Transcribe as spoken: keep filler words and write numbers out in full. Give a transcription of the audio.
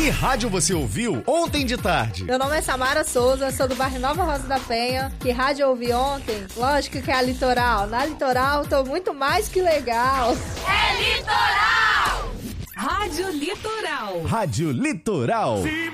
rádio você ouviu ontem de tarde? Meu nome é Samara Souza, sou do bairro Nova Rosa da Penha. Que rádio eu ouvi ontem? Lógico que é a Litoral. Na Litoral tô muito mais que legal. É Litoral! Rádio Litoral. Rádio Litoral.